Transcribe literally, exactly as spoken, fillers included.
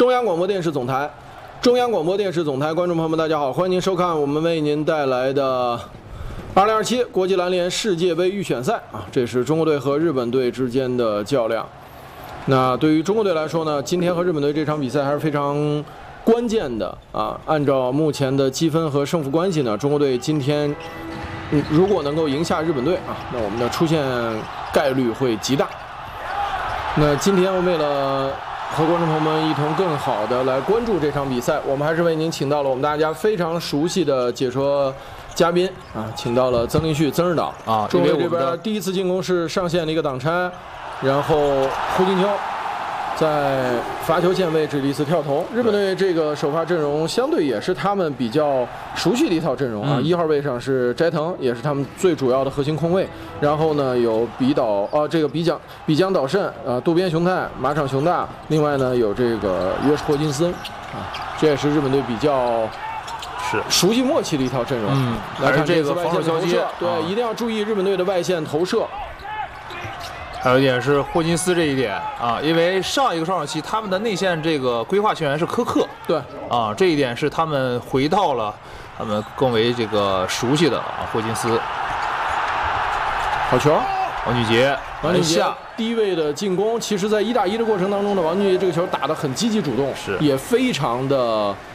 中央广播电视总台，中央广播电视总台观众朋友们，大家好，欢迎您收看我们为您带来的二零二七国际篮联世界杯预选赛啊，这是中国队和日本队之间的较量。那对于中国队来说呢，今天和日本队这场比赛还是非常关键的啊。按照目前的积分和胜负关系呢，中国队今天嗯如果能够赢下日本队啊，那我们的出线概率会极大。那今天我们为了和观众朋友们一同更好的来关注这场比赛，我们还是为您请到了我们大家非常熟悉的解说嘉宾啊，请到了曾林旭、曾日导啊。中国队这边第一次进攻是上线的一个挡拆，然后胡金秋在罚球线位置的一次跳投。日本队这个首发阵容相对也是他们比较熟悉的一套阵容啊。一、嗯、号位上是斋藤，也是他们最主要的核心控卫。然后呢有比岛啊、呃，这个比江比江岛慎啊，渡边雄太、马场雄大。另外呢有这个约什霍金森啊，这也是日本队比较是熟悉默契的一套阵容。 嗯，还是这个防守交接， 对、啊，一定要注意日本队的外线投射。 还有一点是霍金斯这一点啊，因为上一个上场期他们的内线这个规划球员是科克， 对啊，这一点是他们回到了他们更为这个熟悉的啊霍金斯。 好球， 王俊杰， 王俊杰低位的进攻，其实在一打一的过程当中呢，王俊杰这个球打得很积极主动， 是也非常的